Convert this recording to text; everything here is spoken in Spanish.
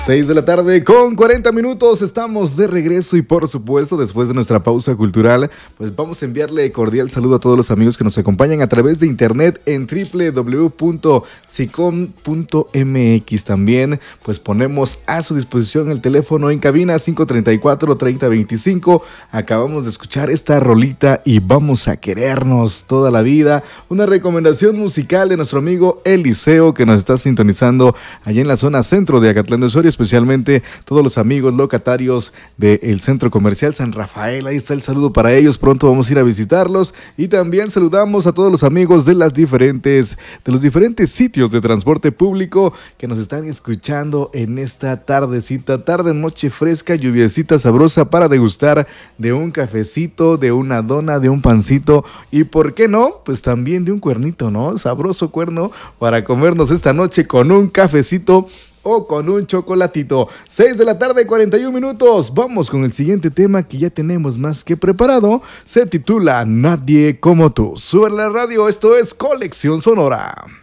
6 de la tarde con 40 minutos, estamos de regreso y por supuesto después de nuestra pausa cultural, pues vamos a enviarle cordial saludo a todos los amigos que nos acompañan a través de internet en www.sicom.mx. También pues ponemos a su disposición el teléfono en cabina 534-3025. Acabamos de escuchar esta rolita y vamos a querernos toda la vida, una recomendación musical de nuestro amigo Eliseo que nos está sintonizando allá en la zona centro de Acatlán de Osorio, especialmente todos los amigos locatarios del Centro Comercial San Rafael. Ahí está el saludo para ellos, pronto vamos a ir a visitarlos y también saludamos a todos los amigos de los diferentes sitios de transporte público que nos están escuchando en esta tardecita, tarde, noche fresca, lluviecita sabrosa para degustar de un cafecito, de una dona, de un pancito y por qué no, pues también de un cuernito, ¿no? Sabroso cuerno para comernos esta noche con un cafecito o con un chocolatito. 6 de la tarde, 41 minutos. Vamos con el siguiente tema que ya tenemos más que preparado. Se titula Nadie como tú. Sube la radio, esto es Colección Sonora.